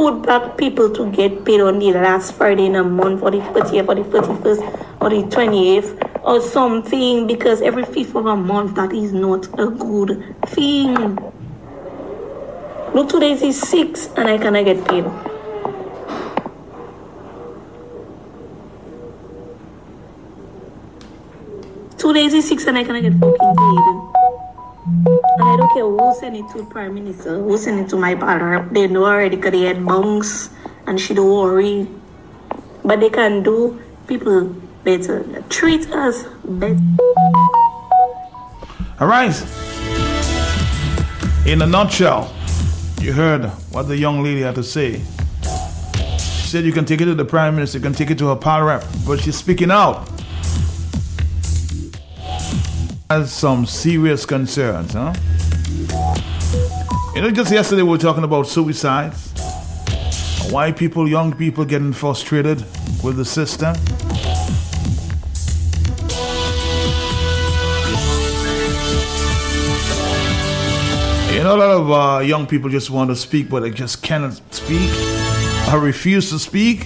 put back people to get paid on the last Friday in a month, or the 30th, or the 31st, or the 28th, or something, because every 5th of a month, that is not a good thing. Look, 2 days is 6, and I cannot get paid. Today's is 6 and I cannot get fucking paid. And I don't care who send it to the Prime Minister, who send it to my partner. They know already because they had bunks and she don't worry. But they can do people better. Treat us better. All right. In a nutshell, you heard what the young lady had to say. She said you can take it to the Prime Minister, you can take it to her pal rep, but she's speaking out. Has some serious concerns, huh? You know, just yesterday we were talking about suicides. Why people, young people, getting frustrated with the system. You know, a lot of young people just want to speak, but they just cannot speak or refuse to speak.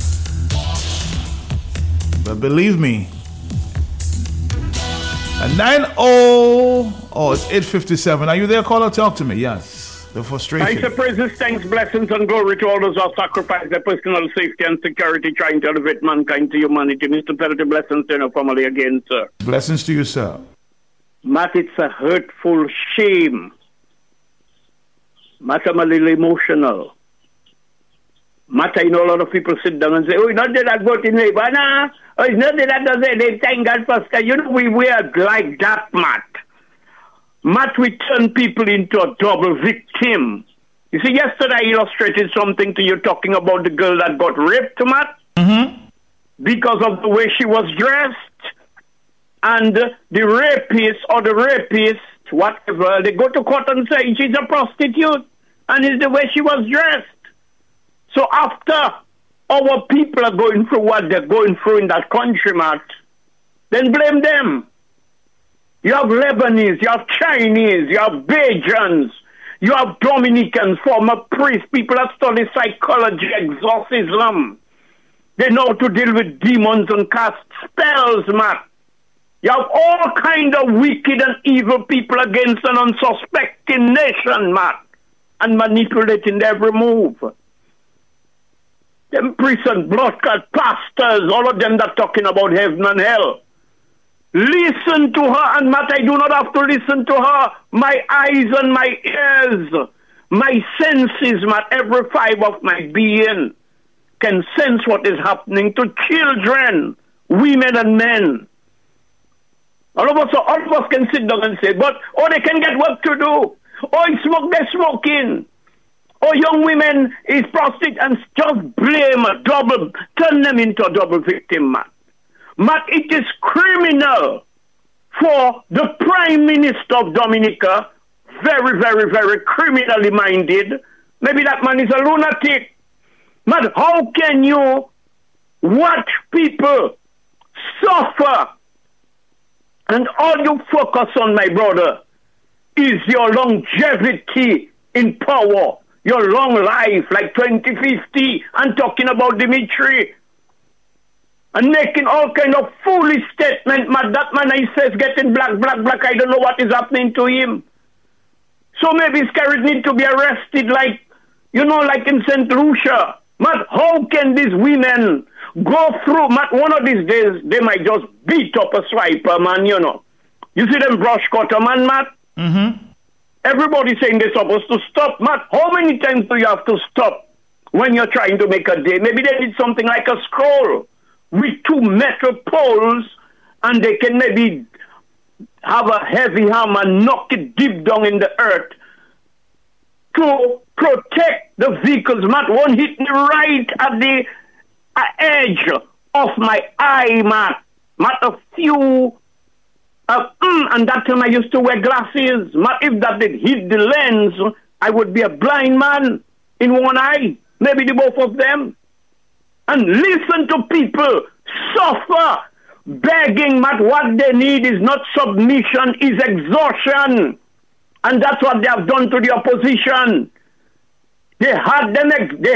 But believe me, at 8:57. Are you there, caller? Talk to me. Yes. The frustration. I say praises, thanks, blessings, and glory to all those who have sacrificed their personal safety and security trying to elevate mankind to humanity. Mr. Petty, blessings to your family again, sir. Blessings to you, sir. Matt, it's a hurtful shame. Matt, I'm a little emotional. Matt, I know a lot of people sit down and say, oh, not that I vote in Labour, nah. Oh, it's not that I does it. They thank God for Sky. You know, we are like that, Matt. Matt, we turn people into a double victim. You see, yesterday I illustrated something to you talking about the girl that got raped, Matt. Mm-hmm. Because of the way she was dressed. And the rapist or the rapist, whatever, they go to court and say she's a prostitute. And it's the way she was dressed. So after our people are going through what they're going through in that country, Matt, then blame them. You have Lebanese, you have Chinese, you have Bajans, you have Dominicans, former priests, people that study psychology, exorcism. They know how to deal with demons and cast spells, Matt. You have all kind of wicked and evil people against an unsuspecting nation, Matt, and manipulating every move. Them priests and blood-cut pastors, all of them that talking about heaven and hell. Listen to her, and Matt, I do not have to listen to her. My eyes and my ears, my senses, Matt, every fiber of my being can sense what is happening to children, women and men. All of us can sit down and say, but, oh, they can get work to do. Oh, they're smoking. Oh, young women is prostitute, and just blame a double, turn them into a double victim, Matt. Matt, it is criminal for the Prime Minister of Dominica, very, very, very criminally minded. Maybe that man is a lunatic. Matt, how can you watch people suffer and all you focus on, my brother, is your longevity in power, your long life, like 2050, and talking about Dimitri, and making all kind of foolish statement. That man, he says, getting black. I don't know what is happening to him. So maybe Scarrett need to be arrested, like, you know, like in St. Lucia. Matt, how can these women go through? Matt, one of these days, they might just beat up a swiper, man, you know. You see them brush cutter, man, Matt? Mm-hmm. Everybody's saying they're supposed to stop. Matt, how many times do you have to stop when you're trying to make a day? Maybe they need something like a scroll with 2 metal poles, and they can maybe have a heavy hammer, knock it deep down in the earth to protect the vehicles. Matt, one hit me right at the edge of my eye, Matt. Matt, a few, and that time I used to wear glasses. Matt, if that did hit the lens, I would be a blind man in one eye, maybe the both of them. And listen to people suffer, begging, Matt. What they need is not submission, is exhaustion. And that's what they have done to the opposition. They had them,